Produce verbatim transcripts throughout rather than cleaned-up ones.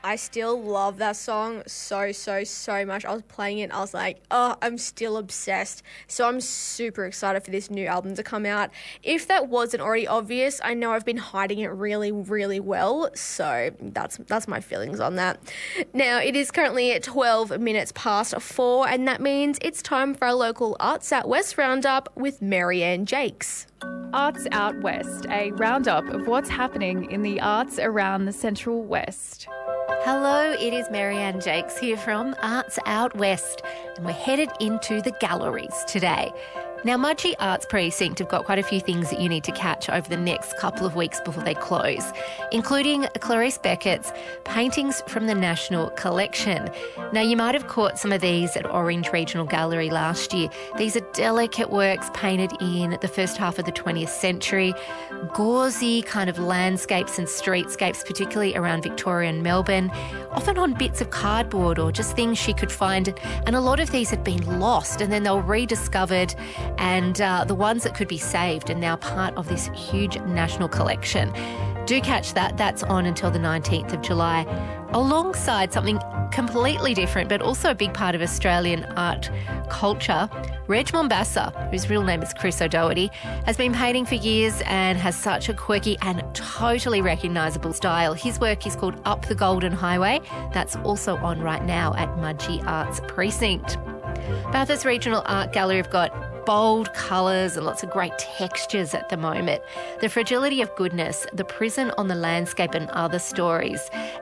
I still love that song so, so, so much. I was playing it, I was like, oh, I'm still obsessed. So I'm super excited for this new album to come out. If that wasn't already obvious, I know I've been hiding it really, really well. So that's that's my feelings on that. Now, it is currently at twelve minutes past four, and that means it's time for our local Arts Out West roundup with Marianne Jakes. Arts Out West, a roundup of what's happening in the arts around the Central West. Hello, it is Marianne Jakes here from Arts Out West, and we're headed into the galleries today. Now, Mudgee Arts Precinct have got quite a few things that you need to catch over the next couple of weeks before they close, including Clarice Beckett's paintings from the National Collection. Now, you might have caught some of these at Orange Regional Gallery last year. These are delicate works painted in the first half of the twentieth century, gauzy kind of landscapes and streetscapes, particularly around Victoria and Melbourne, often on bits of cardboard or just things she could find. And a lot of these had been lost, and then they were rediscovered, and uh, the ones that could be saved are now part of this huge national collection. Do catch that. That's on until the nineteenth of July, alongside something completely different but also a big part of Australian art culture. Reg Mombassa, whose real name is Chris O'Doherty, has been painting for years and has such a quirky and totally recognisable style. His work is called Up the Golden Highway. That's also on right now at Mudgee Arts Precinct. Bathurst Regional Art Gallery have got bold colours and lots of great textures at the moment. The Fragility of Goodness, The Prison on the Landscape and Other Stories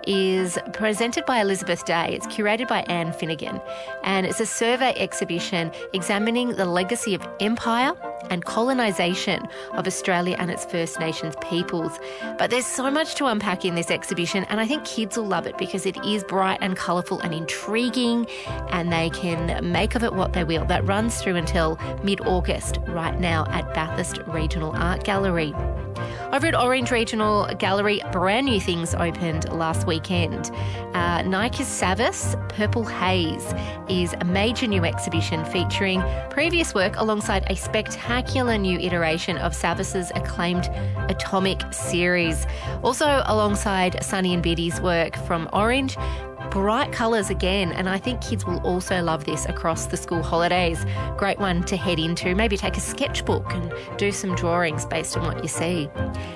is presented by Elizabeth Day. It's curated by Anne Finnegan, and it's a survey exhibition examining the legacy of empire and colonisation of Australia and its First Nations peoples. But there's so much to unpack in this exhibition, and I think kids will love it because it is bright and colourful and intriguing, and they can make of it what they will. That runs through until mid-August right now at Bathurst Regional Art Gallery. Over at Orange Regional Gallery, brand new things opened last weekend. Uh, Nike Savas Purple Haze is a major new exhibition featuring previous work alongside a spectacular new iteration of Savas's acclaimed Atomic series. Also alongside Sunny and Biddy's work from Orange. Bright colours again, and I think kids will also love this across the school holidays. Great one to head into. Maybe take a sketchbook and do some drawings based on what you see.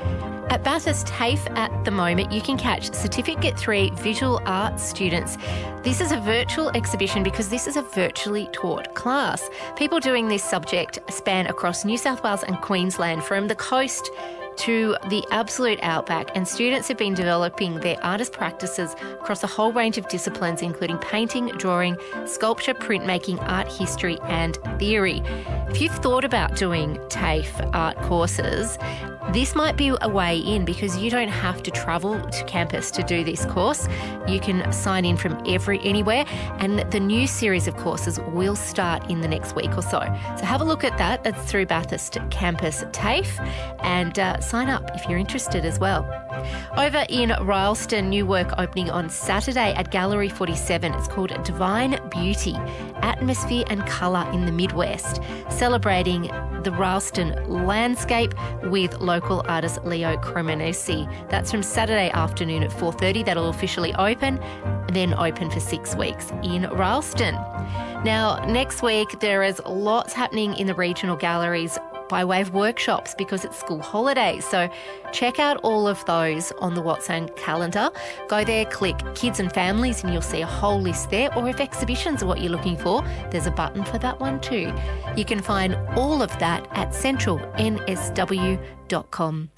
At Bathurst TAFE at the moment, you can catch Certificate three Visual Arts students. This is a virtual exhibition because this is a virtually taught class. People doing this subject span across New South Wales and Queensland, from the coast to the absolute outback, and students have been developing their artist practices across a whole range of disciplines, including painting, drawing, sculpture, printmaking, art history and theory. If you've thought about doing TAFE art courses, this might be a way in because you don't have to travel to campus to do this course. You can sign in from every anywhere, and the new series of courses will start in the next week or so. So have a look at that. That's through Bathurst Campus TAFE, and uh, sign up if you're interested as well. Over in Rylstone, new work opening on Saturday at Gallery forty-seven. It's called Divine Beauty, Atmosphere and Colour in the Midwest, celebrating the Rylstone landscape with local artist Leo Cremonesi. That's from Saturday afternoon at four thirty. That'll officially open, then open for six weeks in Rylstone. Now, next week there is lots happening in the regional galleries by way of workshops because it's school holidays. So check out all of those on the What's On calendar. Go there, click Kids and Families, and you'll see a whole list there. Or if exhibitions are what you're looking for, there's a button for that one too. You can find all of that at central n s w dot com.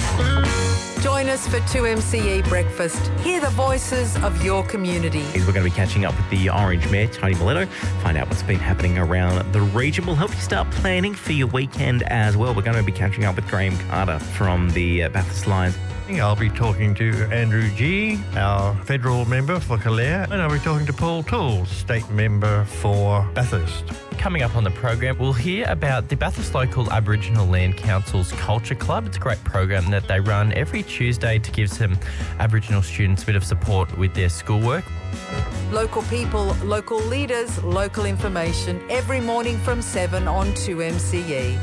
Join us for two M C E Breakfast. Hear the voices of your community. We're going to be catching up with the Orange Mayor, Tony Miletto, find out what's been happening around the region. We'll help you start planning for your weekend as well. We're going to be catching up with Graham Carter from the uh, Bathurst Lions. I'll be talking to Andrew Gee, our federal member for Calare, and I'll be talking to Paul Toole, state member for Bathurst. Coming up on the program, we'll hear about the Bathurst Local Aboriginal Land Council's Culture Club. It's a great program that they run every Tuesday to give some Aboriginal students a bit of support with their schoolwork. Local people, local leaders, local information every morning from seven on two M C E.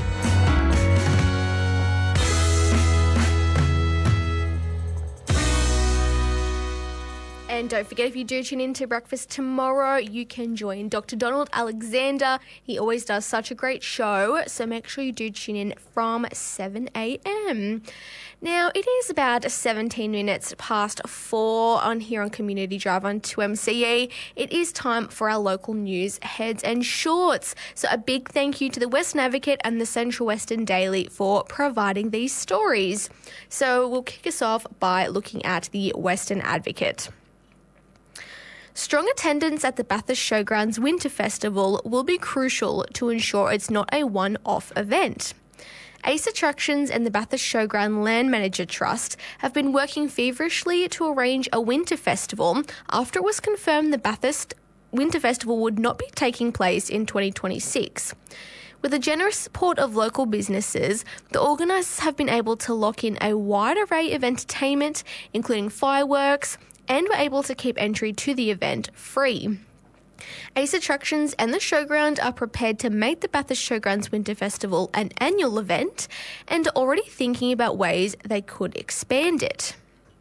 And don't forget, if you do tune in to breakfast tomorrow, you can join Doctor Donald Alexander. He always does such a great show, so make sure you do tune in from seven a.m. Now, it is about seventeen minutes past four on here on Community Drive on two M C E. It is time for our local news heads and shorts. So a big thank you to the Western Advocate and the Central Western Daily for providing these stories. So we'll kick us off by looking at the Western Advocate. Strong attendance at the Bathurst Showgrounds Winter Festival will be crucial to ensure it's not a one-off event. Ace Attractions and the Bathurst Showground Land Manager Trust have been working feverishly to arrange a winter festival after it was confirmed the Bathurst Winter Festival would not be taking place in twenty twenty-six. With the generous support of local businesses, the organisers have been able to lock in a wide array of entertainment, including fireworks, and were able to keep entry to the event free. Ace Attractions and the Showground are prepared to make the Bathurst Showgrounds Winter Festival an annual event and are already thinking about ways they could expand it.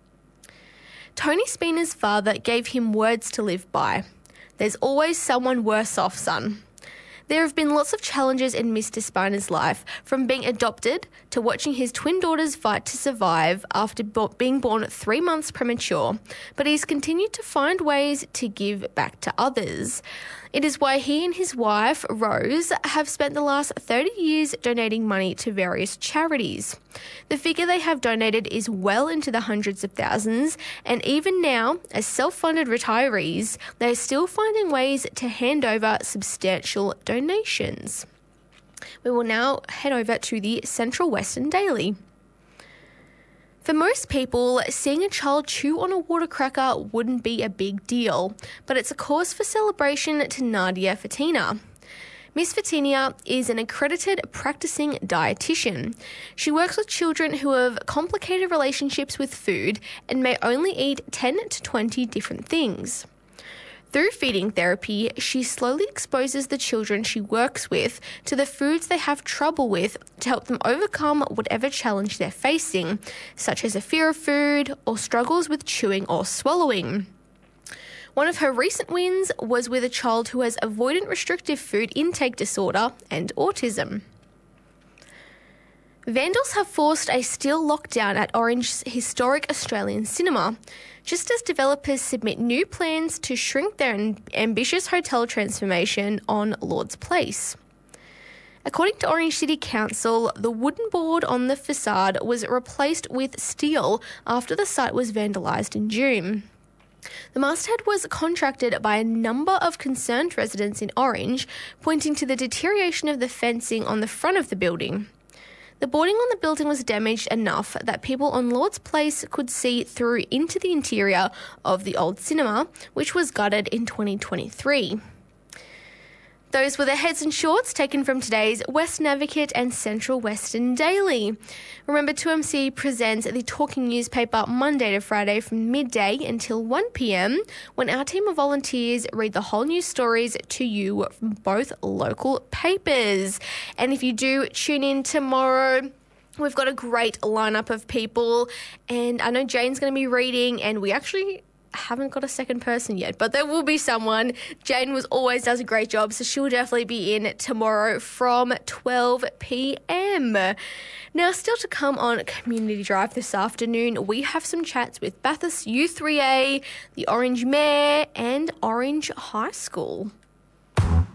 Tony Spina's father gave him words to live by. There's always someone worse off, son. There have been lots of challenges in Mister Spina's life, from being adopted to watching his twin daughters fight to survive after being born three months premature, but he's continued to find ways to give back to others. It is why he and his wife, Rose, have spent the last thirty years donating money to various charities. The figure they have donated is well into the hundreds of thousands, and even now, as self-funded retirees, they are still finding ways to hand over substantial donations. We will now head over to the Central Western Daily. For most people, seeing a child chew on a water cracker wouldn't be a big deal, but it's a cause for celebration to Nadia Fatina. Miss Fatina is an accredited practicing dietitian. She works with children who have complicated relationships with food and may only eat ten to twenty different things. Through feeding therapy, she slowly exposes the children she works with to the foods they have trouble with to help them overcome whatever challenge they're facing, such as a fear of food or struggles with chewing or swallowing. One of her recent wins was with a child who has avoidant restrictive food intake disorder and autism. Vandals have forced a steel lockdown at Orange's historic Australian cinema, just as developers submit new plans to shrink their ambitious hotel transformation on Lord's Place. According to Orange City Council, the wooden board on the facade was replaced with steel after the site was vandalised in June. The masthead was contracted by a number of concerned residents in Orange, pointing to the deterioration of the fencing on the front of the building. The boarding on the building was damaged enough that people on Lord's Place could see through into the interior of the old cinema, which was gutted in twenty twenty-three. Those were the heads and shorts taken from today's Western Advocate and Central Western Daily. Remember, two M C presents the Talking newspaper Monday to Friday from midday until one p.m, when our team of volunteers read the whole news stories to you from both local papers. And if you do tune in tomorrow, we've got a great lineup of people, and I know Jane's going to be reading, and we actually haven't got a second person yet, but there will be someone. Jane was always does a great job, so she'll definitely be in tomorrow from twelve p.m. Now, still to come on Community Drive this afternoon, we have some chats with Bathurst U three A, the Orange Mayor, and Orange High School.